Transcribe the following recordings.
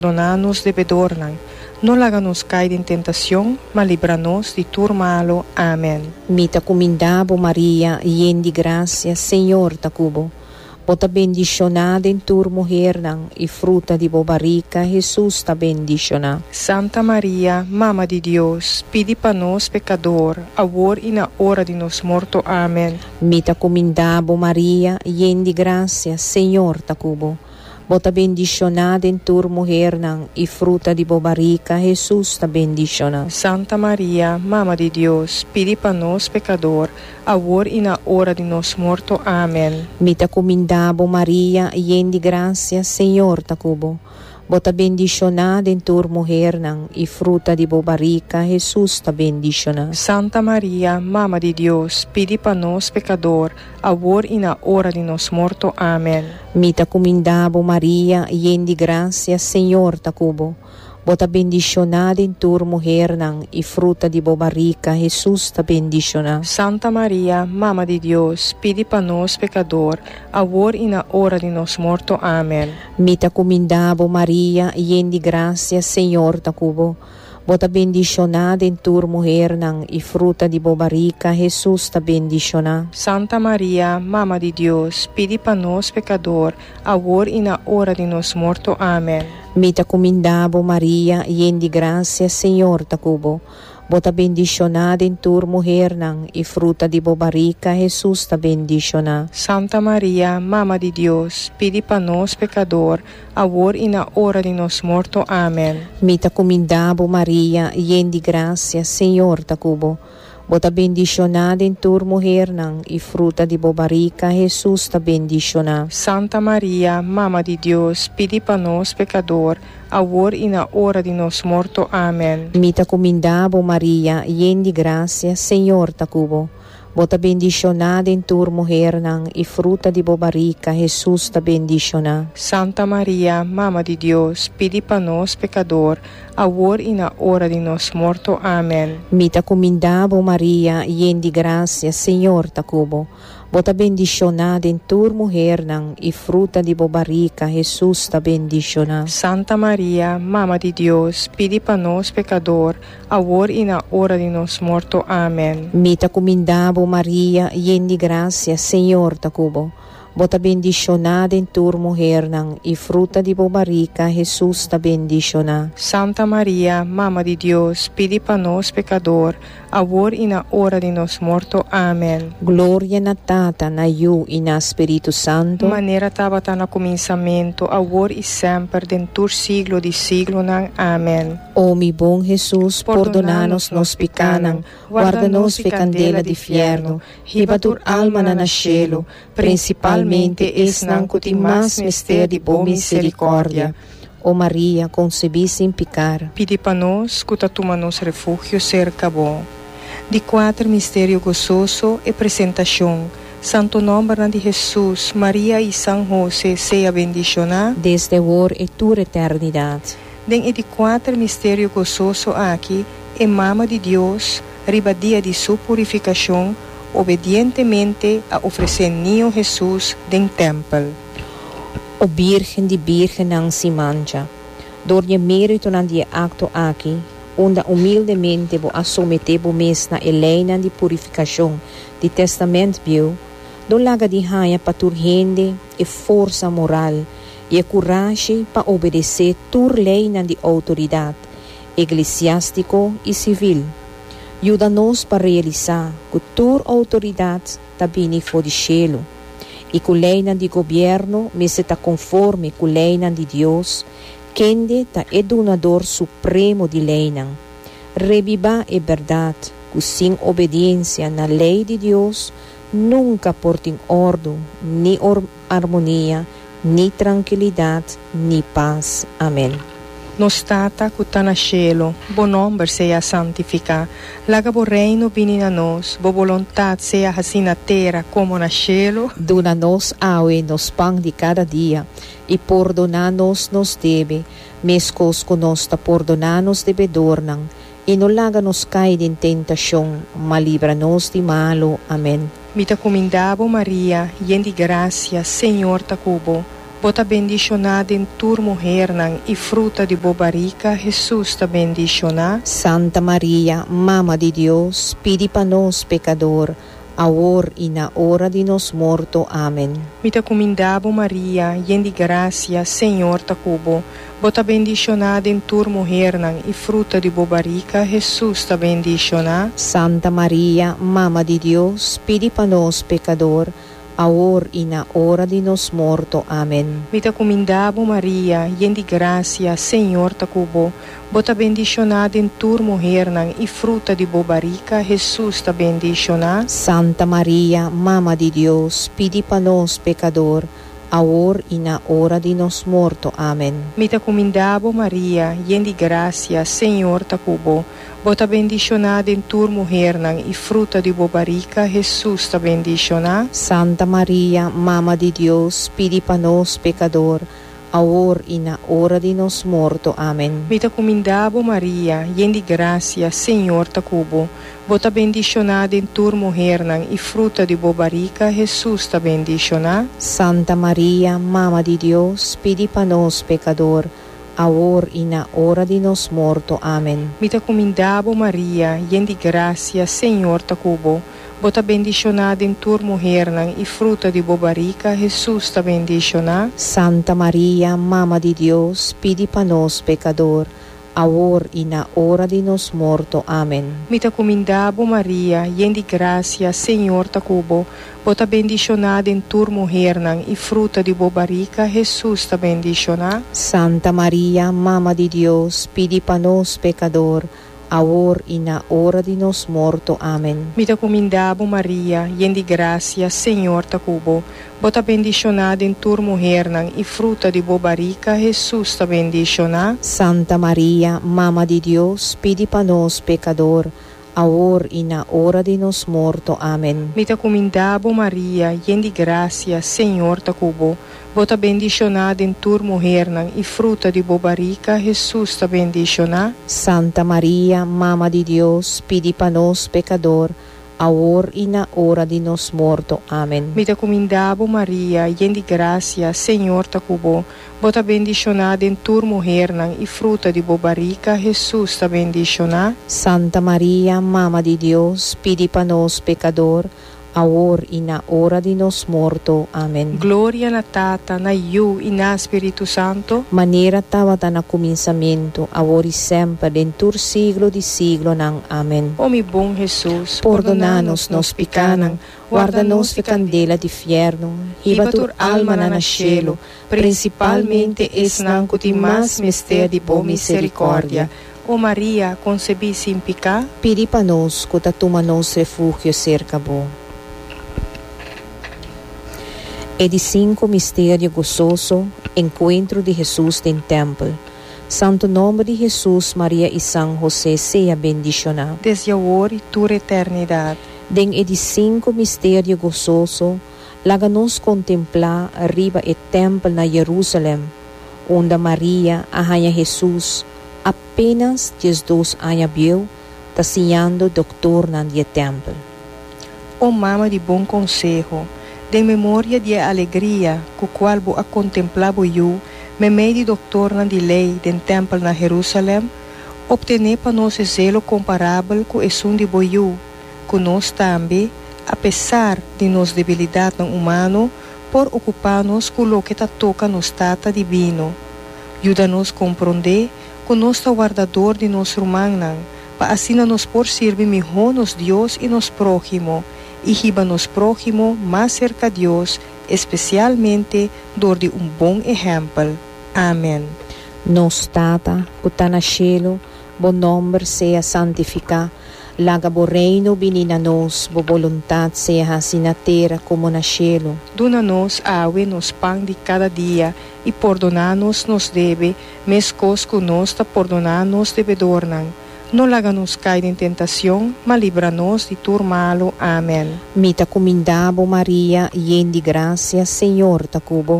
Perdonanos devedor-nos, não laga-nos cair em tentação, mas livra-nos de tudo malo. Amém. Mita comindabo Maria, ien de graça, Senhor tacubo. Bota bendicionada em tur mulher e fruta de bobarica, Jesus ta bendicionada. Santa Maria, Mama de Deus, pedi para nós pecador, agora e na hora de nos morto. Amém. Mita comindabo Maria, ien de graça, Senhor tacubo. Bota bendicionada em tur mulher e fruta de bobarica, Jesus ta bendicionada. Santa Maria, Mama de Deus, pedi para nós pecador, agora e na hora de nos morto. Amém. Mita comindabo Maria, ien de graça, Senhor tacubo. Bota bendicionada em tur mulher e fruta de bobarica, Jesus ta bendicionada. Santa Maria, Mama de Deus, pedi para nós pecador, agora e na hora de nos morto. Amém. Mita comindabo Maria, ien de graça, Senhor tacubo. Bota bendicionada em tur mulher e fruta de bobarica, Jesus ta bendicionada. Santa Maria, Mama de Deus, pedi para nós pecador, agora e na hora de nos morto. Amém. Mita comindabo Maria, ien de graça, Senhor tacubo. Bota bendicionada em tur mulher e fruta de bobarica, Jesus ta bendicionada. Santa Maria, Mama de Deus, pedi para nós pecador, agora e na hora de nos morto. Amém. Mita comindabo Maria, ien de graça, Senhor tacubo. Bota bendicionada em tur mulher e fruta de bobarica, Jesus ta bendicionada. Santa Maria, Mama de Deus, pedi para nós pecador, agora e na hora de nos morto. Amém. Mita comindabo Maria, ien de graça, Senhor tacubo. Bota bendicionada em tur mulher e fruta de bobarica, Jesus ta bendicionada. Santa Maria, Mama de Deus, pedi para nós pecador, agora e na hora de nos morto. Amém. Mita comindabo Maria, ien de graça, Senhor tacubo. Bota bendicionada em tur mulher e fruta de bobarica, Jesus ta bendicionada. Santa Maria, Mama de Deus, pedi para nós pecador, agora e na hora de nos morto. Amém. Mita comindabo Maria, ien de graça, Senhor tacubo. Bota bendicionada em tur mulher e fruta de bobarica, Jesus ta bendicionada. Santa Maria, Mama de Deus, pedi para nós pecador, agora e na hora de nos morto. Amém. Mita comindabo Maria, ien de graça, Senhor tacubo. Bota bendicionada em tur mulher e fruta de bobarica, Jesus ta bendicionada. Santa Maria, Mama de Deus, pedi para nós pecador, agora e na hora de nos morto. Amém. Glória na Tata, na Iu e na Espírito Santo. Maneira estava no começamento, agora e sempre, dentro siglo de siglo. Amém. Ó mi bom Jesus, perdonanos nos pecados, guarda-nos de candela de fierno, ribatur alma na cielo, principalmente es nancuti mais mistério de boa misericórdia. Ó Maria, concebi sem pecar. Pedi para nós, que toma nos refúgio cerca bom. De 4 mistério gozoso e apresentação. Santo nome de Jesus, Maria e São José, seja bendicionado desde agora e toda eternidade. Den de 4 mistério gozoso aqui, é Mama de Deus, ribadia de sua purificação, obedientemente a oferecer niño Jesus den templo. O Virgem de Virgem não se mancha. Door je mérito na die acto aqui, onde humildemente vou assumeter o mês na eleina de purificação de testamento bio, do laga de raia para tur rende e força moral e a coragem para obedecer tur lei na de autoridade eclesiástico e civil. Ajuda-nos para realizar que tur autoridade também for de cielo e que a lei de governo me está conforme com a lei de Deus, quem é o donador supremo de lei. Reviva a verdade, que sem obediência na lei de Deus, nunca portem ordem, nem harmonia, nem tranquilidade, nem paz. Amém. Nos tata que está na cielo, bo nome seja santificado. Laga bo reino vini na nós, bo vontade seja assim na terra como na cielo. Dona-nos hoje nos pão de cada dia, e perdona-nos nos deve, mescos que nós ta perdona-nos devedor, e não laga-nos cair em tentação, mas livra-nos de malo. Amém. Mita comindabo Maria, yen de graça, Senhor ta cubo. bota bendicionada em tua mulher e fruta de bobarica, Jesus ta bendicionada. Santa Maria, Mama de Deus, pedi para nós pecador, agora e na hora de nos morto. Amém. Me te comendabo Maria, yen de gracia, Senhor ta cubo, bota bendicionada em tua mulher e fruta de bobarica, Jesus ta bendicionada. Santa Maria, Mama de Deus, pedi para nós pecador, agora e na hora de nos morto. Amém. Me te comendabo Maria, yen de gracia, Senhor ta cubo, bota bendicionada em tua mulher e fruta de bobarica, Jesus ta bendicionada. Santa Maria, Mama de Deus, pedi para nós pecador, agora e na hora de nos morto. Amém. Me te comendabo Maria, yen de gracia, Senhor ta cubo, bota bendicionada em tua mulher e fruta de bobarica, Jesus ta bendicionada. Santa Maria, Mama de Deus, pedi para nós pecador, agora e na hora de nos morto. Amém. Me te comendabo Maria, yen de gracia, Senhor ta cubo, bota bendicionada em tua mulher e fruta de bobarica, Jesus ta bendicionada. Santa Maria, Mama de Deus, pedi para nós pecador, agora e na hora de nos morto. Amém. Me te comendabo Maria, yen de gracia, Senhor ta cubo, bota bendicionada em tua mulher e fruta de bobarica, Jesus ta bendicionada. Santa Maria, Mama de Deus, pedi para nós pecador, agora e na hora de nos morto. Amém. Me te comendabo Maria, yen de gracia, Senhor ta cubo, bota bendicionada em tua mulher e fruta de bobarica, Jesus ta bendicionada. Santa Maria, Mama de Deus, pedi para nós pecador, agora e na hora de nos morto. Amém. Me te comendabo Maria, yen de gracia, Senhor ta cubo, bota bendicionada em tua mulher e fruta de bobarica, Jesus ta bendicionada. Santa Maria, Mama de Deus, pedi para nós pecador, agora e na hora de nos morto. Amém. Me te comendabo Maria, yen de gracia, Senhor ta cubo, bota bendicionada em tua mulher e fruta de bobarica, Jesus ta bendicionada. Santa Maria, Mama de Deus, pedi para nós pecador, agora e na hora de nos morto. Amém. Me te comendabo Maria, yen de gracia, Senhor ta cubo, bota bendicionada em tua mulher e fruta de bobarica, Jesus ta bendicionada. Santa Maria, Mama de Deus, pedi para nós pecador, agora e na hora de nos morto. Amém. Glória na Tata, na Iu e na Espírito Santo. Maneira estava na começamento, agora e sempre, dentro siglo de siglo. Amém. Ó meu bom Jesus, Perdona-nos nos pecados, guarda-nos de candela de inferno, riba tua alma na cielo, principalmente esnanco de mais mistério de boa misericórdia. Ó Maria, concebi sem pecado, pedi para nós, que toma nos refúgio cerca bo. É de 5 mistério gozoso, encontro de Jesus em templo. Santo nome de Jesus, Maria e São José seja bendicionado. desde agora e toda eternidade. Den é de 5 mistério gozoso, laga-nos contemplar arriba o templo na Jerusalém, onde Maria, a rainha Jesus, apenas 12 anos viu, taciando doutor na templo. Ó mama de bom conselho, de memória de alegria, com qual vou a contemplar eu, me meio de doutor na de lei do templo na Jerusalém, obtener para nós zelo comparável com esse de boiú, que nós também, apesar de nos debilidade humano, por ocupar-nos com o que toca nos tata divino. Ajuda-nos a compreender que nós é guardador de nosso irmão, para assim nos por servir melhor nos Deus e nos próximo, e riba nos próximo mais cerca de Deus, especialmente dor de bom exemplo. Amém. Nos tata, que está na cielo, bom nome seja santificado, laga bo reino vinha nos, bo voluntade seja assim na terra como na cielo. Dona-nos awe nos pão de cada dia, e perdona-nos nos deve, mescos que nós perdona-nos devedornan. Não laga-nos cair em tentação, mas livra-nos de tudo malo. Amém. Mita comendabo Maria, yen de graça, Senhor ta cubo.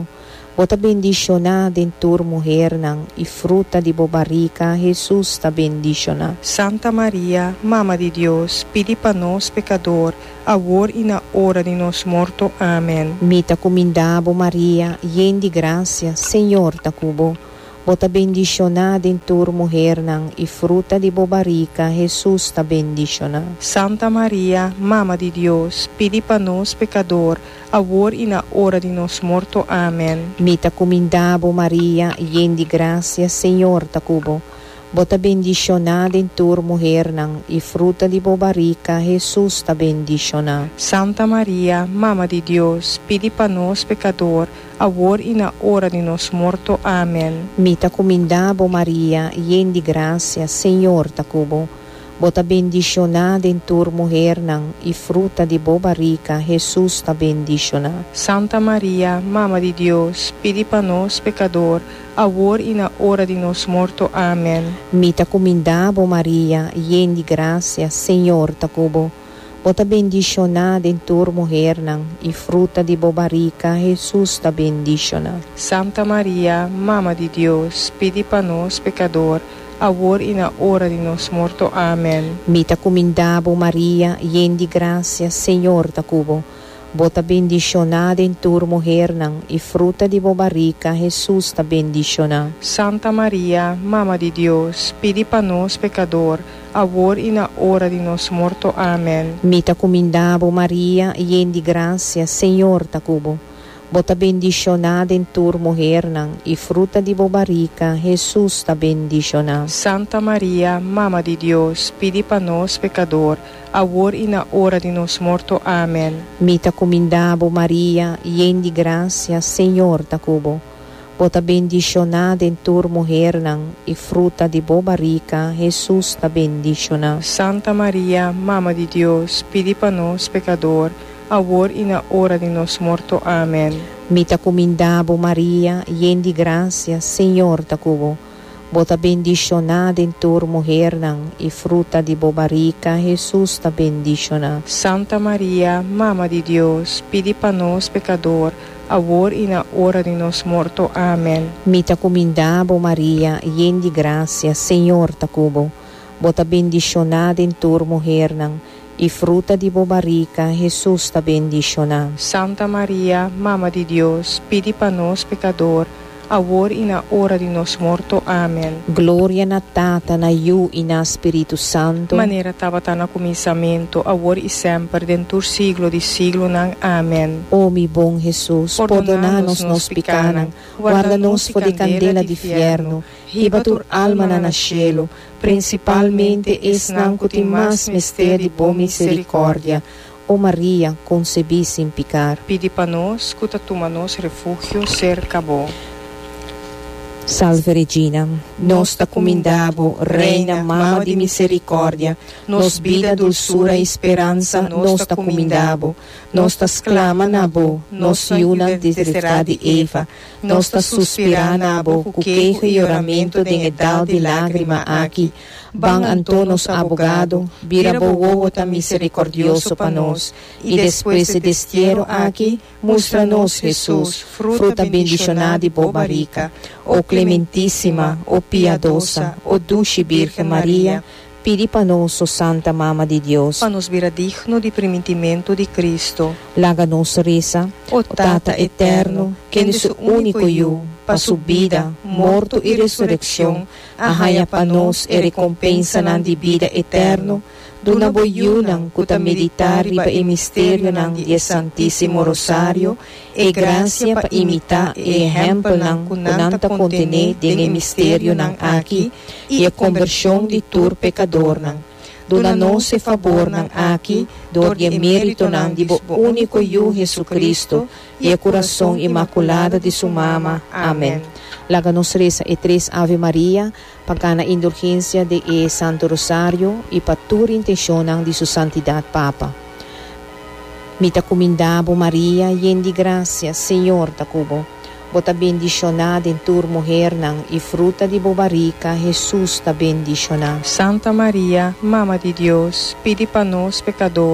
Bota bendicionada em tua mulher nang e fruta de bobarica, Jesus ta bendicionada. Santa Maria, Mama de Deus, pedi para nós pecador, agora e na hora de nós morto. Amém. Mita comindabo Maria, yen de graça, Senhor ta cubo. Bota bendicionada em tua mulher nang e fruta de bobarica, Jesus ta bendicionada. Santa Maria, Mama de Deus, pedi para nós pecador, agora e na hora de nós morto. Amém. Mita comindabo Maria, yen de graça, Senhor ta cubo. Bota bendicionada em tua mulher nang e fruta de bobarica, Jesus ta bendicionada. Santa Maria, Mama de Deus, pedi para nós pecador, agora e na hora de nós morto. Amém. Mita comindabo Maria, yen de graça, Senhor ta cubo. Bota bendicionada em tua mulher nang e fruta de bobarica, Jesus ta bendicionada. Santa Maria, Mama de Deus, pedi para nós pecador, agora e na hora de nós morto. Amém. Mita comindabo Maria, yen de graça, Senhor ta cubo. Bota bendicionada em tua mulher nang e fruta de bobarica, Jesus ta bendicionada. Santa Maria, Mama de Deus, pedi para nós pecador, agora e na hora de nós morto. Amém. Mita comindabo Maria, yen de graça, Senhor ta cubo. Bota bendicionada em tua mulher nang e fruta de bobarica, Jesus ta bendicionada. Santa Maria, Mama de Deus, pedi para nós pecador, agora e na hora de nós morto. Amém. Mita comindabo Maria, yen de graça, Senhor ta cubo. Bota bendicionada em tua mulher nang e fruta de bobarica, Jesus ta bendicionada. Santa Maria, Mama de Deus, pedi para nós pecador, agora e na hora de nós morto. Amém. Mita comindabo Maria, yen de graça, Senhor ta cubo. Bota bendicionada em tua mulher nang e fruta de bobarica, Jesus ta bendicionada. Santa Maria, Mama de Deus, pedi para nós pecador, agora e na hora de nós morto. Amém. Mita comindabo Maria, yen de graça, Senhor ta cubo. Bota bendicionada em tua mulher nang e fruta de bobarica, Jesus ta bendicionada. Santa Maria, Mama de Deus, pedi para nós pecador, agora e na hora de nós morto. Amém. Mita comindabo Maria, yen de graça, Senhor ta cubo. Bota bendicionada em tua mulher nang e fruta de bobarica, Jesus ta bendicionada. Santa Maria, Mama de Deus, pedi para nós pecador, agora e na hora de nós morto. Amém. Glória na Tata, na Iu e na Espírito Santo. Maneira estava no começamento, agora e sempre, dentro do século de século. Amém. Ó mi bom Jesus, perdona-nos nos pecados, guarda-nos fora de candela de inferno, riba tur alma na cielo, principalmente es nanco ti mas mistério de boa misericórdia. Ó Maria, concebi sem pecar. Pedi para nós, escuta tu manos refúgio, cerca bo. Salve Regina, nos ta comindabo, Reina, Mama de Misericórdia, nos vida, dulçura e esperança, nos ta comindabo, nos ta exclama na bo, nos iuna desesperada de Eva, nos ta suspira na bo, com queijo e oramento de edal de lágrima aqui, ban antonos abogado, vira bo ta misericordioso pa nós, e depois de destierro aqui, mostra-nos Jesus, fruta bendicionada e bobarica, ó Clementíssima, ó Piedosa, ó Dulce Virgem Maria, pedi para nós, ó Santa Mama de Deus, para nos vira digno de primitimento de Cristo. Laga-nos reza, ó Tata eterno, que de seu único eu, para sua vida, morto e ressurreição, arraia para nós e recompensa na de vida eterno, duna boyunang kuta meditar iba e misteryo ng Dies Santíssimo Rosario, e gracia pa imita e exemplo ng kunanta contene dinge misteryo ng aki, e a conversão de tur pecador ng. Duna nos e favor ng aki, dor e mérito ng dibo único yu Jesucristo, e a coração imaculada de sua mama. Amém. Laga-nos reza e tres Ave Maria, pagkana indulgência de e Santo Rosario, e patur intencionang de su santidad Papa. Mita comindabo Maria, yen di gracia, Senhor ta cubo. Bota bendicionada em tur mulher nang e fruta de bobarica, Jesus ta bendicionada. Santa Maria, Mama de Deus, pedi para nós pecador,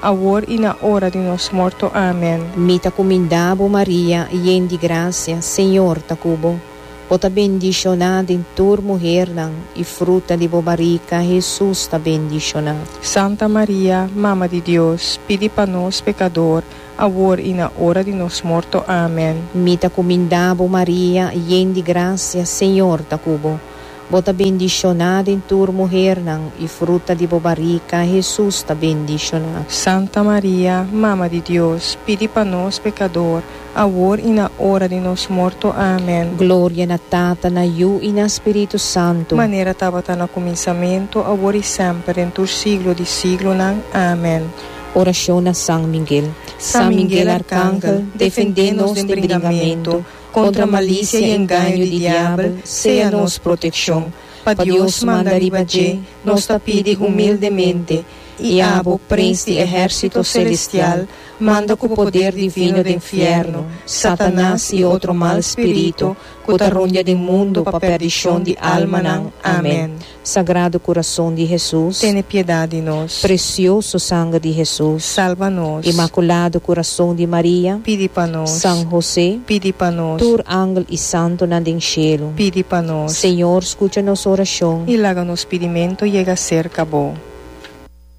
agora e na hora de nosso morto. Amém. Mita comendabo Maria, yen de graça, Senhor tacubo. Bota bendicionada em tua mulher e fruta de bobarica, Jesus ta bendicionado. Santa Maria, Mama de Deus, pedi para nós pecador, agora e na hora de nosso morto. Amém. Mita comendabo Maria, yen de graça, Senhor tacubo. Bota bendicionada em tua mulher e fruta de bobarica, Jesus ta bendicionado. Santa Maria, Mama de Deus, pedi para nós pecador, agora e na hora de nosso morto. Amém. Glória na Tata, na Iu e na Espírito Santo. Maneira estava no começamento, agora e sempre, em todo siglo de siglo. Amém. Oração a São Miguel. São Miguel Arcángel, defende-nos do embriagamento, contra a malícia e engano do diabo, seja nos proteção. Para Deus mandar ibaje, nos pide humildemente, e abo, príncipe de exército celestial, manda com o poder divino do inferno, Satanás e outro mal espírito, que arrunha do mundo para perdição de alma. Amém. Sagrado coração de Jesus, Tenha piedade de nós. precioso sangue de Jesus, Salva-nos. Imaculado coração de Maria, Pede para nós. São José, Pede para nós. tur ángel e santo na den cielo. Pede para nós. Senhor, escucha nossa oração. E laga nos pedimento chega a ser acabou.